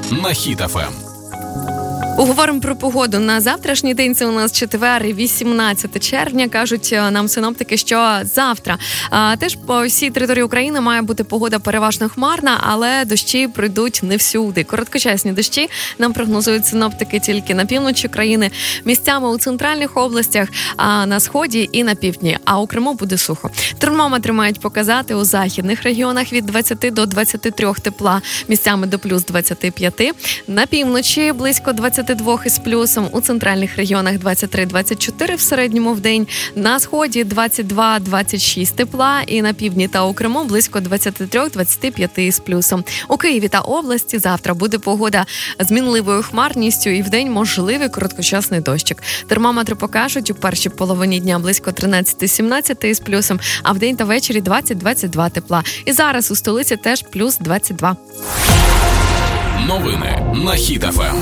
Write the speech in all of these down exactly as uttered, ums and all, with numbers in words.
на Хіт еф ем. Говоримо про погоду на завтрашній день. Це у нас четвер, вісімнадцяте червня. Кажуть нам синоптики, що завтра а, теж по всій території України має бути погода переважно хмарна, але дощі прийдуть не всюди. Короткочасні дощі нам прогнозують синоптики тільки на півночі країни, місцями у центральних областях, а на сході і на півдні. А у Криму буде сухо. Термометри мають показати у західних регіонах від двадцяти до двадцяти трьох тепла, місцями до плюс двадцяти п'яти. На півночі близько двадцяти двох із плюсом, у центральних регіонах двадцять три двадцять чотири в середньому в день, на сході двадцять два двадцять шість тепла і на півдні та у Криму близько двадцять три двадцять п'ять із плюсом. У Києві та області завтра буде погода з мінливою хмарністю і вдень можливий короткочасний дощик. Термометри покажуть у першій половині дня близько тринадцять сімнадцять із плюсом, а вдень та ввечері двадцять двадцять два тепла. І зараз у столиці теж плюс двадцять два. Новини на Хіт еф ем.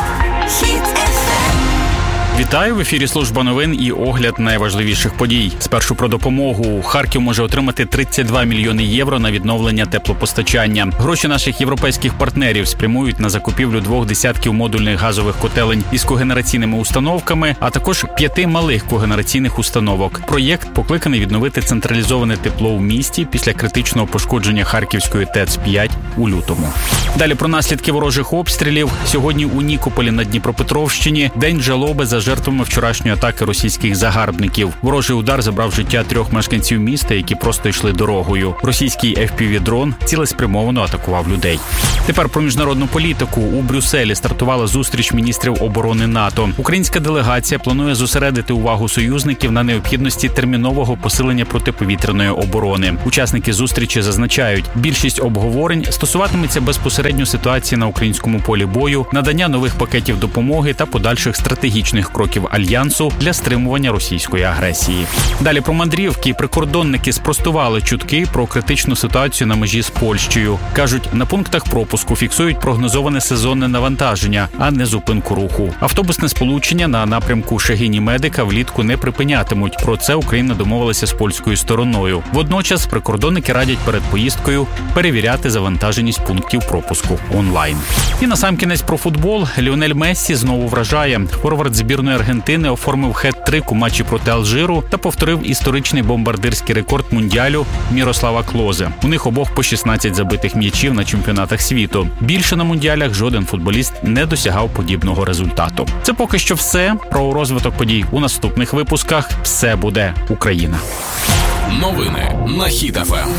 Вітаю, в ефірі служба новин і огляд найважливіших подій. Спершу про допомогу. Харків може отримати тридцять два мільйони євро на відновлення теплопостачання. Гроші наших європейських партнерів спрямують на закупівлю двох десятків модульних газових котелень із когенераційними установками, а також п'яти малих когенераційних установок. Проєкт покликаний відновити централізоване тепло в місті після критичного пошкодження Харківської ТЕЦ п'ять у лютому. Далі про наслідки ворожих обстрілів. Сьогодні у Нікополі на Дніпропетровщині день жалоби за жертвами вчорашньої атаки російських загарбників. Ворожий удар забрав життя трьох мешканців міста, які просто йшли дорогою. Російський еф пі ві-дрон цілеспрямовано атакував людей. Тепер про міжнародну політику. У Брюсселі стартувала зустріч міністрів оборони НАТО. Українська делегація планує зосередити увагу союзників на необхідності термінового посилення протиповітряної оборони. Учасники зустрічі зазначають, більшість обговорень стосуватиметься безпосередньо ситуації на українському полі бою, надання нових пакетів допомоги та подальших стратегічних кроків Альянсу для стримування російської агресії. Далі про мандрівки. Прикордонники спростували чутки про критичну ситуацію на межі з Польщею. Кажуть, на пунктах пропуску фіксують прогнозоване сезонне навантаження, а не зупинку руху. Автобусне сполучення на напрямку Шегині-Медика влітку не припинятимуть. Про це Україна домовилася з польською стороною. Водночас прикордонники радять перед поїздкою перевіряти завантаженість пунктів пропуску онлайн. І насамкінець про футбол. Ліонель Мессі знову вражає. Форвард збірної Аргентини оформив хет-трик у матчі проти Алжиру та повторив історичний бомбардирський рекорд мундіалю Мірослава Клозе. У них обох по шістнадцять забитих м'ячів на чемпіонатах світу. Більше на мундіалях жоден футболіст не досягав подібного результату. Це поки що все. Про розвиток подій у наступних випусках. Все буде Україна. Новини на Хіт еф ем.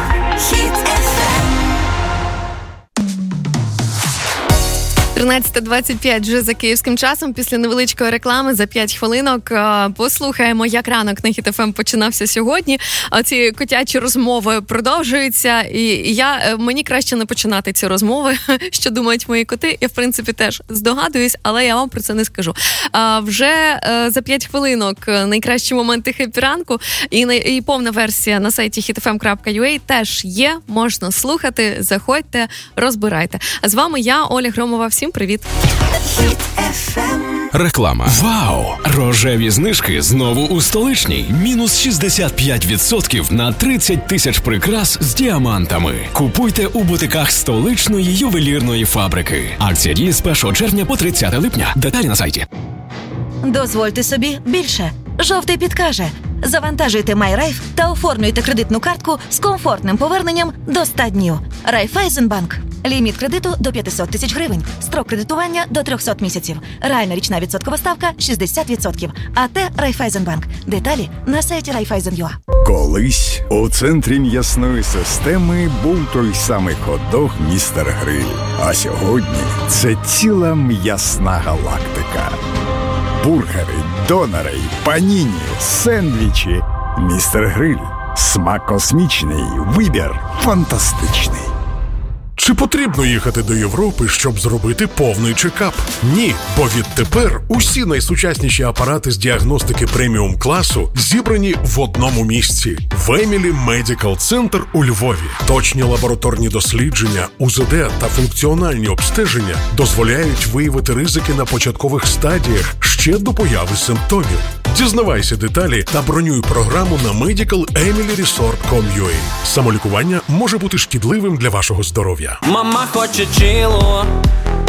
тринадцята двадцять п'ять вже за київським часом. Після невеличкої реклами за п'ять хвилинок послухаємо, як ранок на Хіт еф ем починався сьогодні. Ці котячі розмови продовжуються. І я, мені краще не починати ці розмови, що думають мої коти. Я, в принципі, теж здогадуюсь, але я вам про це не скажу. Вже за п'ять хвилинок найкращі моменти хеппі-ранку і, і повна версія на сайті хіт еф ем крапка ю а теж є. Можна слухати, заходьте, розбирайте. А з вами я, Оля Громова. Всім привіт. Реклама. Вау! Рожеві знижки знову у Столичній. Мінус шістдесят п'ять відсотків на тридцять тисяч прикрас з діамантами. Купуйте у бутиках столичної ювелірної фабрики. Акція діє з першого червня по тридцяте липня. Деталі на сайті. Дозвольте собі більше. Жовтий підкаже. Завантажуйте MyRaiff та оформлюйте кредитну картку з комфортним поверненням до ста днів. Райфайзенбанк. Ліміт кредиту до п'ятсот тисяч гривень. Строк кредитування до триста місяців. Реальна річна відсоткова ставка шістдесят відсотків. АТ Райфайзенбанк. Деталі на сайті райфайзен крапка ю а. Колись у центрі м'ясної системи був той самий хот-дог «Містер Гриль». А сьогодні це ціла м'ясна галактика. Бургери, донори, паніні, сендвічі. «Містер Гриль». Смак космічний, вибір фантастичний. Чи потрібно їхати до Європи, щоб зробити повний чекап? Ні, бо відтепер усі найсучасніші апарати з діагностики преміум-класу зібрані в одному місці. в Емілі Медикал Центр у Львові. Точні лабораторні дослідження, у зет де та функціональні обстеження дозволяють виявити ризики на початкових стадіях ще до появи симптомів. Дізнавайся деталі та бронюй програму на медикал емілі ресорт крапка ком крапка ю а. Самолікування може бути шкідливим для вашого здоров'я. Мама хоче чило,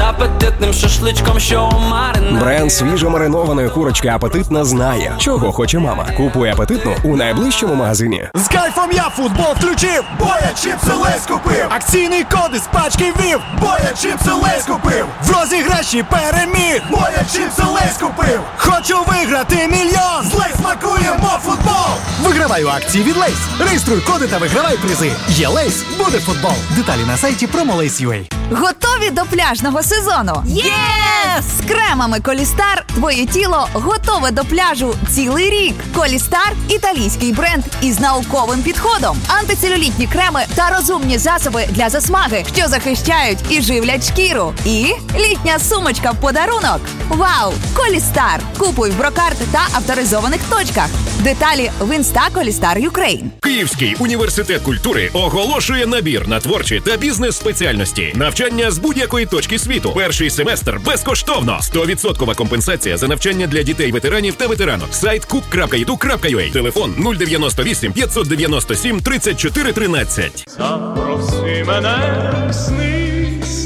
апетитним шашличком, що у маринаді. Бренд свіжомаринованої курочки «Апетитна» знає, чого хоче мама. Купуй «Апетитну» у найближчому магазині. З кайфом я футбол включив, бо я чіпси Лейс купив. Акційний код із пачки ввів, бо я чіпси Лейс купив. В розіграші переміг, бо я чіпси Лейс купив. Хочу виграти мільйон, з Лейс смакуємо футбол. Вигравай у акції від Лейс. Реєструй коди та вигравай призи. Є Лейс, буде футбол. Деталі на сайті Promolace.ua. Готові до пляжного сезону? Єс! З кремами Колістар твоє тіло готове до пляжу цілий рік. Колістар – італійський бренд із науковим підходом. Антицелюлітні креми та розумні засоби для засмаги, що захищають і живлять шкіру. І літня сумочка в подарунок. Вау! Колістар! Купуй в Брокарт та авторизованих точках. Деталі в інста Колістар Юкрейн. Київський університет культури оголошує набір на творчі та бізнес-спеціальності. Навчання з будь-якої точки світу. Перший семестр безкоштовно. сто відсотків компенсація за навчання для дітей-ветеранів та ветеранок. Сайт кук крапка і ду крапка ю а. Телефон нуль дев'яносто вісім п'ятсот дев'яносто сім тридцять чотири тринадцять. Запроси мене в сни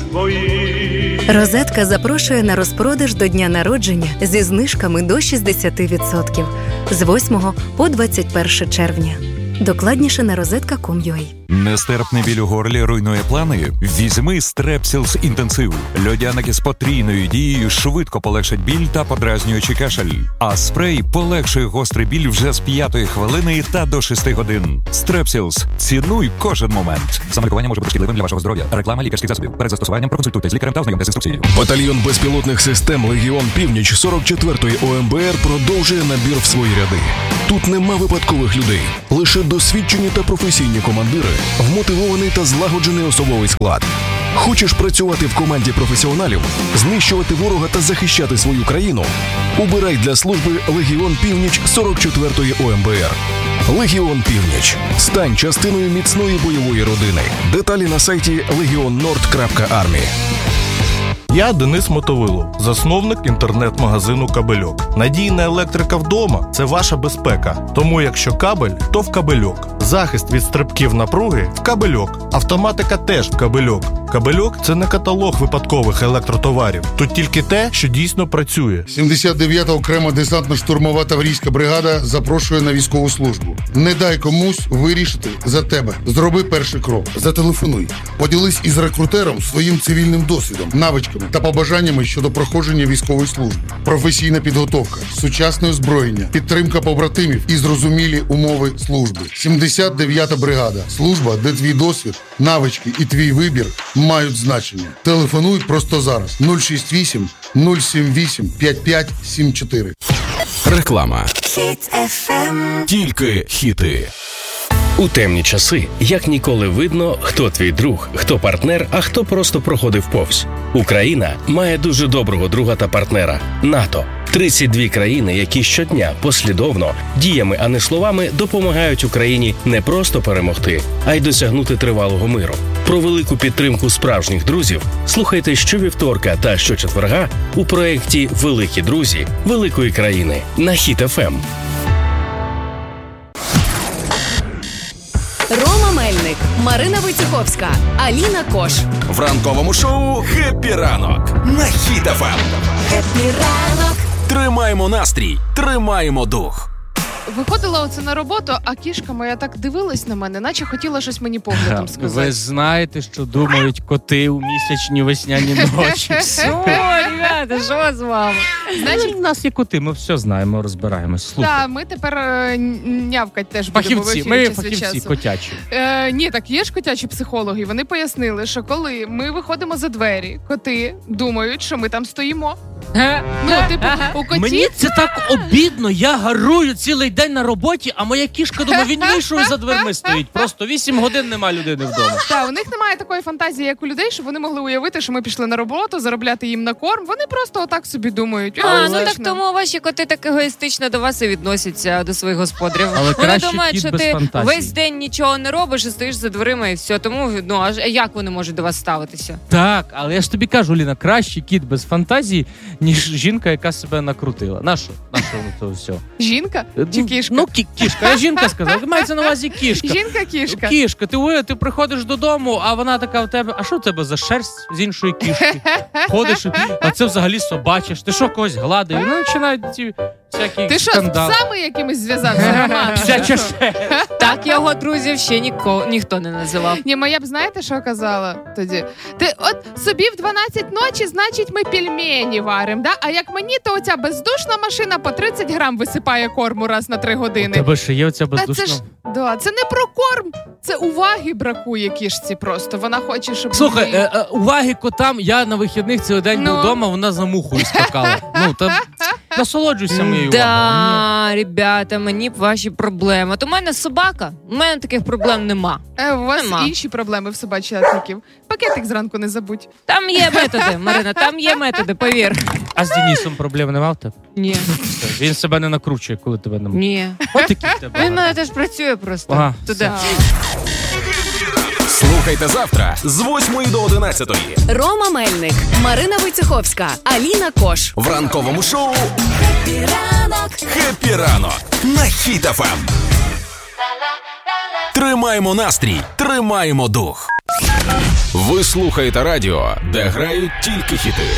свої. Розетка запрошує на розпродаж до дня народження зі знижками до шістдесят відсотків з восьмого по двадцять перше червня. Докладніше на розетка крапка ком крапка ю а. Нестерпний біль у горлі руйнує плани? Візьми Strepsils інтенсив. Льодяники з потрійною дією швидко полегшать біль та подразнюючий кашель. А спрей полегшує гострий біль вже з п'ятої хвилини та до шести годин. Strepsils. Цінуй кожен момент. Самолікування може бути шкідливим для вашого здоров'я. Реклама лікарських засобів. Перед застосуванням проконсультуйтесь з лікарем та ознайомтесь з інструкцією. Батальйон безпілотних систем «Легіон Північ» сорок четвертої о ем бе ер продовжує набір в свої ряди. Тут нема випадкових людей. Лише досвідчені та професійні командири, вмотивований та злагоджений особовий склад. Хочеш працювати в команді професіоналів, знищувати ворога та захищати свою країну? Обирай для служби «Легіон Північ» сорок четвертої о ем бе ер. «Легіон Північ». Стань частиною міцної бойової родини. Деталі на сайті легіон норд крапка армі. Я Денис Мотовилов, засновник інтернет-магазину «Кабельок». Надійна електрика вдома – це ваша безпека. Тому якщо кабель, то в «Кабельок». Захист від стрибків напруги – в «Кабельок». Автоматика теж в «Кабельок». «Кабельок» – це не каталог випадкових електротоварів. Тут тільки те, що дійсно працює. сімдесят дев'ята окрема десантно-штурмова таврійська бригада запрошує на військову службу. Не дай комусь вирішити за тебе. Зроби перший крок. Зателефонуй. Поділись із рекрутером своїм цивільним досвідом, навичками та побажаннями щодо проходження військової служби. Професійна підготовка, сучасне озброєння, підтримка побратимів і зрозумілі умови служби. сімдесят дев'ята бригада. Служба, де твій досвід, навички і твій вибір мають значення. Телефонуй просто зараз. нуль шість вісім нуль сім вісім п'ять п'ять сім чотири. Реклама. Хіт еф ем. Тільки хіти. У темні часи як ніколи видно, хто твій друг, хто партнер, а хто просто проходив повз. Україна має дуже доброго друга та партнера – НАТО. тридцять дві країни, які щодня послідовно, діями, а не словами, допомагають Україні не просто перемогти, а й досягнути тривалого миру. Про велику підтримку справжніх друзів слухайте щовівторка та щочетверга у проєкті «Великі друзі великої країни» на Хіт еф ем. Рома Мельник, Марина Войцеховська, Аліна Кош. В ранковому шоу «Хеппі ранок» на Хіт еф ем. Хеппі ранок. Тримаємо настрій, тримаємо дух. Виходила оце на роботу, а кішка моя так дивилась на мене, наче хотіла щось мені поглядом сказати. Ви знаєте, що думають коти у місячні весняні ночі. Що, ребята, що з вами? Значить, у нас є коти, ми все знаємо, розбираємось. Так, ми тепер е, нявкать теж будемо в ефірі. Ми фахівці котячі. Е, ні, так є ж котячі психологи. Вони пояснили, що коли ми виходимо за двері, коти думають, що ми там стоїмо. Ну, типу, у котів... Мені це так обідно, я гарую цілий день на роботі, а моя кішка, думаю, він вийшов за дверми стоїть. Просто вісім годин нема людини вдома. Так, у них немає такої фантазії, як у людей, щоб вони могли уявити, що ми пішли на роботу, заробляти їм на корм. Вони просто отак собі думають. А, ну так тому ваші коти так егоїстично до вас і відносяться, до своїх господарів. Але вони думають, що ти фантазії. весь день нічого не робиш і стоїш за дверима і все. Тому, ну, а як вони можуть до вас ставитися? Так, але я ж тобі кажу, Ліна, кращий кіт без фантазії ніж жінка, яка себе накрутила. На що? На що це все? Жінка чи кішка? Ну, кі- кішка. Я жінка сказав. Мається на увазі кішка. Жінка-кішка. Кішка. Ти, уяви, ти приходиш додому, а вона така в тебе, а що в тебе за шерсть з іншої кішки? Ходиш, а це взагалі собачиш. Ти що, когось гладив? І ну, починають ці всякі Ти що, скандали. з псами якимись зв'язався, Роман? Всяче ще. Так його друзів ще ніко, ніхто не називав. Ні, моя б знаєте, що казала тоді? Ти от собі в дванадцять ночі, значить, ми пельмені варимо, да? А як мені, то оця бездушна машина по тридцять грам висипає корму раз на три години. У тебе ще є оця Та бездушна? це ж, да, це не про корм, це уваги бракує кішці просто. Вона хоче, щоб... Слухай, її- е, е, уваги котам, я на вихідних цілий день Ну. був вдома, вона за мухою скакала. Ну, та насолоджуйся моєю увагою. Да, ребята, мені б ваші проблеми. То в мене собака, у мене таких проблем нема. Е, у вас Нема. інші проблеми в собачатників. Пакетик зранку не забудь. Там є методи, Марина, там є методи, повір. А з Денисом проблем нема в тебе? Ні. Все, він себе не накручує, коли тебе немає. Ні. От такі в тебе. Він мене теж працює просто. Ага, Туди. Слухайте завтра з восьмої до одинадцятої Рома Мельник, Марина Войцеховська, Аліна Кош. в ранковому шоу Хеппі ранок. «Хеппі ранок» на Хіт еф ем. Тримаємо настрій, тримаємо дух. Ви слухаєте радіо, де грають тільки хіти.